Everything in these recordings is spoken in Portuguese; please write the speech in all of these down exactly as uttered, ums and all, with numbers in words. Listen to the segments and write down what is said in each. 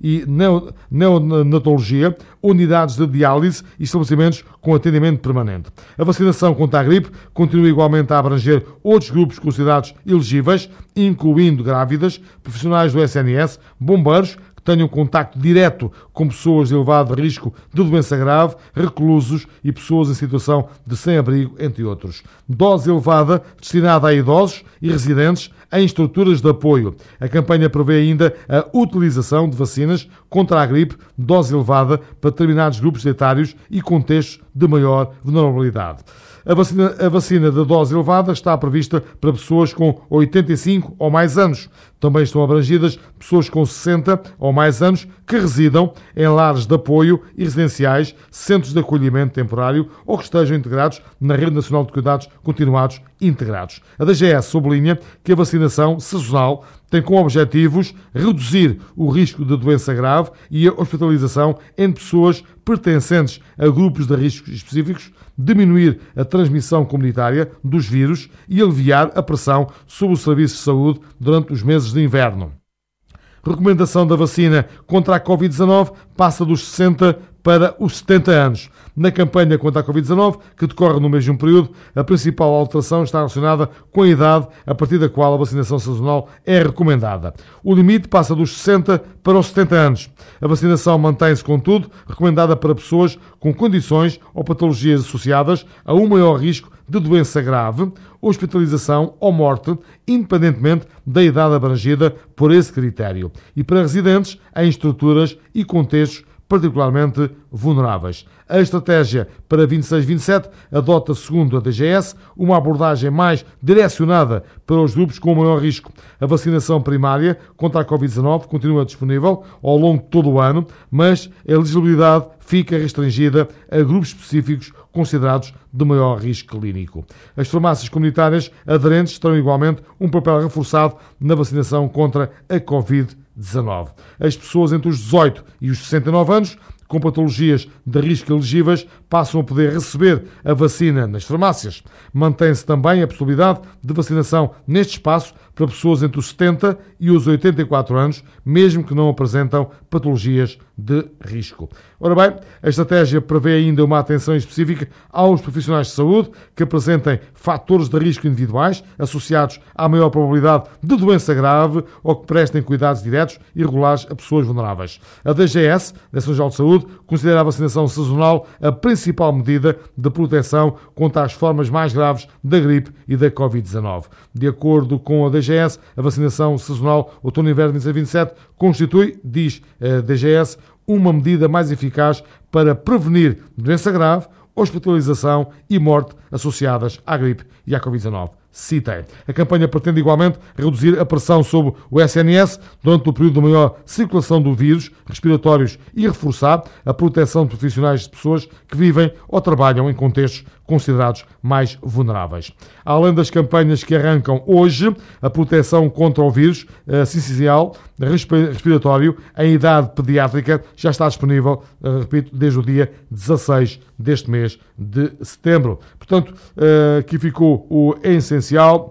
e neonatologia, unidades de diálise e estabelecimentos com atendimento permanente. A vacinação contra a gripe continua igualmente a abranger outros grupos considerados elegíveis, incluindo grávidas, profissionais do S N S, bombeiros, tenham contacto direto com pessoas de elevado risco de doença grave, reclusos e pessoas em situação de sem-abrigo, entre outros. Dose elevada destinada a idosos e residentes em estruturas de apoio. A campanha prevê ainda a utilização de vacinas contra a gripe, dose elevada para determinados grupos etários e contextos de maior vulnerabilidade. A vacina, a vacina da dose elevada está prevista para pessoas com oitenta e cinco ou mais anos. Também estão abrangidas pessoas com sessenta ou mais anos que residam em lares de apoio e residenciais, centros de acolhimento temporário ou que estejam integrados na Rede Nacional de Cuidados Continuados integrados. A D G S sublinha que a vacinação sazonal tem como objetivos reduzir o risco de doença grave e a hospitalização em pessoas pertencentes a grupos de riscos específicos, diminuir a transmissão comunitária dos vírus e aliviar a pressão sobre os serviços de saúde durante os meses de inverno. Recomendação da vacina contra a covid dezanove passa dos sessenta para os setenta anos. Na campanha contra a covid dezanove, que decorre no mesmo período, a principal alteração está relacionada com a idade a partir da qual a vacinação sazonal é recomendada. O limite passa dos sessenta para os setenta anos. A vacinação mantém-se, contudo, recomendada para pessoas com condições ou patologias associadas a um maior risco de doença grave, hospitalização ou morte, independentemente da idade abrangida por esse critério, e para residentes em estruturas e contextos particularmente vulneráveis. A estratégia para vinte e seis vinte e sete adota, segundo a D G S, uma abordagem mais direcionada para os grupos com maior risco. A vacinação primária contra a covid dezanove continua disponível ao longo de todo o ano, mas a elegibilidade fica restringida a grupos específicos considerados de maior risco clínico. As farmácias comunitárias aderentes terão igualmente um papel reforçado na vacinação contra a covid dezanove. As pessoas entre os dezoito e os sessenta e nove anos com patologias de risco elegíveis passam a poder receber a vacina nas farmácias. Mantém-se também a possibilidade de vacinação neste espaço para pessoas entre os setenta e os oitenta e quatro anos, mesmo que não apresentam patologias de risco. Ora bem, a estratégia prevê ainda uma atenção específica aos profissionais de saúde que apresentem fatores de risco individuais associados à maior probabilidade de doença grave ou que prestem cuidados diretos e regulares a pessoas vulneráveis. A D G S, Direção-Geral de Saúde, considera a vacinação sazonal a principal medida de proteção contra as formas mais graves da gripe e da covid dezanove. De acordo com a D G S, a vacinação sazonal outono-inverno vinte e seis vinte e sete constitui, diz a D G S, uma medida mais eficaz para prevenir doença grave, hospitalização e morte associadas à gripe e à covid dezanove. Citei. A campanha pretende igualmente reduzir a pressão sobre o S N S durante o período de maior circulação do vírus respiratórios e reforçar a proteção de profissionais de pessoas que vivem ou trabalham em contextos considerados mais vulneráveis. Além das campanhas que arrancam hoje, a proteção contra o vírus sincicial respiratório em idade pediátrica já está disponível, repito, desde o dia dezasseis deste mês de setembro. Portanto, aqui ficou o essencial.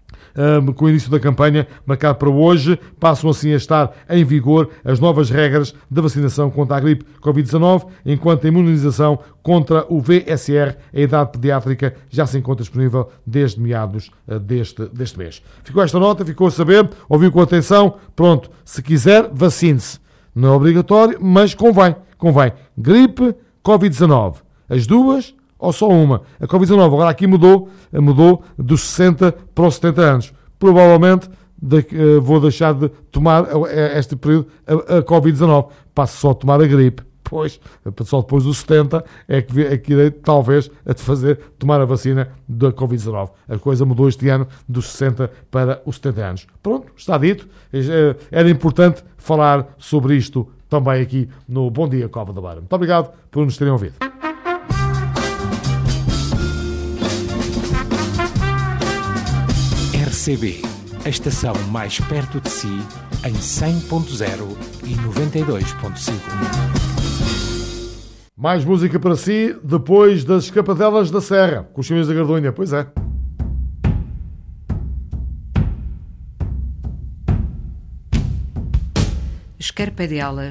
Um, com o início da campanha marcado para hoje, passam assim a estar em vigor as novas regras da vacinação contra a gripe covid dezanove, enquanto a imunização contra o V S R, a idade pediátrica, já se encontra disponível desde meados uh, deste, deste mês. Ficou esta nota, ficou a saber, ouviu com atenção, pronto, se quiser, vacine-se. Não é obrigatório, mas convém, convém. Gripe, covid dezanove, as duas ou só uma. A covid dezanove agora aqui mudou, mudou dos sessenta para os setenta anos. Provavelmente de, uh, vou deixar de tomar uh, este período a, a covid dezanove. Passo só a tomar a gripe. Pois, só depois dos setenta é que, é que irei talvez a te fazer tomar a vacina da covid dezanove. A coisa mudou este ano dos sessenta para os setenta anos. Pronto, está dito. Era importante falar sobre isto também aqui no Bom Dia Cova da Beira. Muito obrigado por nos terem ouvido. R C B, a estação mais perto de si, em cem ponto zero e noventa e dois ponto cinco. Mais música para si, depois das Escapadelas da Serra, com os Caminhos da Gardunha, pois é. Escarpadelas